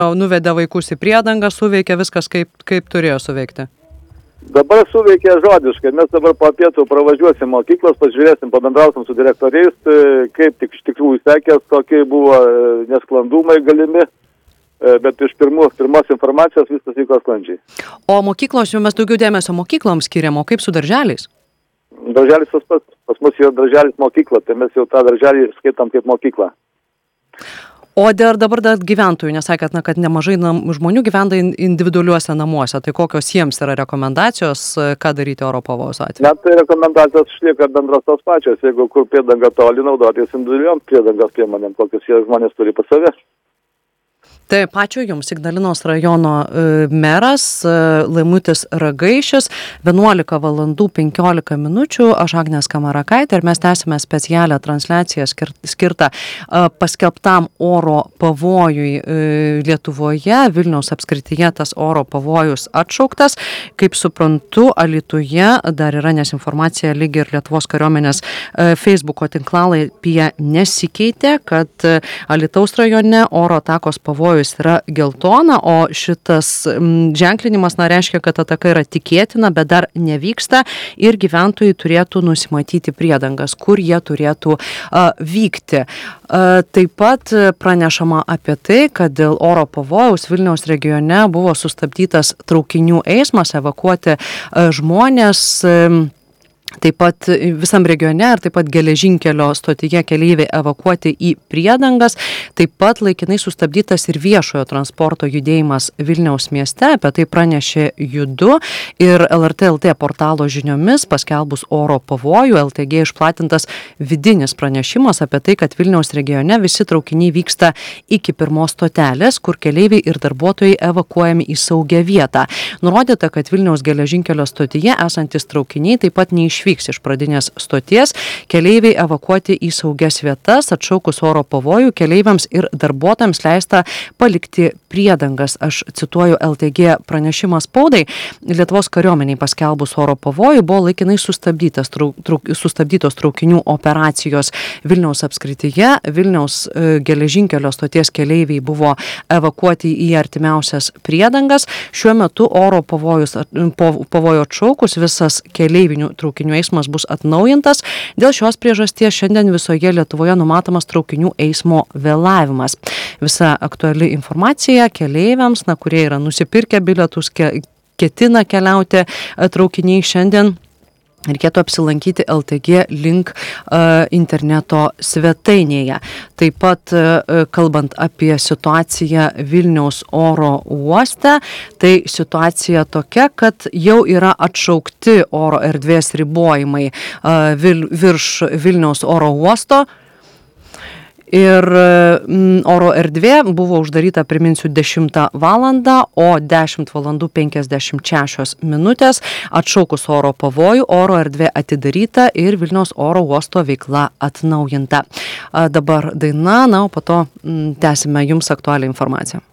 nuvedė vaikus į priedangą, suveikė viskas kaip turėjo suveikti? Dabar suveikė žodiškai. Mes dabar po pietų pravažiuosim mokyklas, pažiūrėsim, pabendrausim su direktoriais, kaip tik iš tikrųjų sekės, kokie buvo nesklandumai galimi, bet iš pirmos informacijos viskas vyko sklandžiai. O mokyklos, jau mes daugiau dėmesio mokykloms skiriam, o kaip su darželiais? Darželis tas pats, pas mus yra darželis mokykla, tai mes jau tą darželį skaitam kaip mokyklą. O dabar gyventojų, nesakėt, kad nemažai žmonių gyvena individualiuose namuose, tai kokios jiems yra rekomendacijos, ką daryti oro pavojaus atveju? Net tai rekomendacijos išlieka bendros tos pačios, jeigu kur priedanga toli naudotis individualiom priedangos priemonėm, kokius jie žmonės turi pas save. Taip, ačiū Jums, Ignalinos rajono meras Laimutis Ragaišis, 11:15, aš Agnė Skamarakaitė ir mes tęsime specialią transliaciją skirtą paskelbtam oro pavojui Lietuvoje. Vilniaus apskrityje tas oro pavojus atšauktas. Kaip suprantu, Alytuje dar yra, nes informacija lygi ir Lietuvos kariuomenės Facebooko tinklalapyje nesikeitė, kad Alytaus rajone oro atakos pavojus yra geltona, o šitas ženklinimas reiškia, kad ataka yra tikėtina, bet dar nevyksta ir gyventojai turėtų nusimatyti priedangas, kur jie turėtų vykti. Taip pat pranešama apie tai, kad dėl oro pavojaus Vilniaus regione buvo sustabdytas traukinių eismas, evakuoti žmonės. Taip pat visam regione ir taip pat geležinkelio stotyje keleiviai evakuoti į priedangas. Taip pat laikinai sustabdytas ir viešojo transporto judėjimas Vilniaus mieste. Apie tai pranešė Judu ir LRT LT portalo žiniomis paskelbus oro pavojų. LTG išplatintas vidinis pranešimas apie tai, kad Vilniaus regione visi traukiniai vyksta iki pirmos stotelės, kur keleiviai ir darbuotojai evakuojami į saugią vietą. Nurodyta, kad Vilniaus geležinkelio stotyje esantis traukiniai taip pat neišvyks iš pradinės stoties, keleiviai evakuoti į saugias vietas, atšaukus oro pavojų, keleiviams ir darbuotojams leista palikti priedangas. Aš cituoju LTG pranešimą spaudai. Lietuvos kariuomeniai paskelbus oro pavojų buvo laikinai sustabdytos traukinių operacijos Vilniaus apskrityje. Vilniaus geležinkelio stoties keleiviai buvo evakuoti į artimiausias priedangas. Šiuo metu oro pavojo atšaukus visas keleivinių traukinių eismas bus atnaujintas. Dėl šios priežasties šiandien visoje Lietuvoje numatomas traukinių eismo vėlavimas. Visa aktuali informacija keleiviams, kurie yra nusipirkę bilietus, ketina keliauti traukiniai šiandien. Reikėtų apsilankyti LTG link interneto svetainėje. Taip pat, kalbant apie situaciją Vilniaus oro uoste, tai situacija tokia, kad jau yra atšaukti oro erdvės ribojimai virš Vilniaus oro uosto. Ir oro erdvė buvo uždaryta, priminsiu, 10 valandą, o 10:56 atšaukus oro pavojų, oro erdvė atidaryta ir Vilniaus oro uosto veikla atnaujinta. Dabar daina, o po to tęsime jums aktualią informaciją.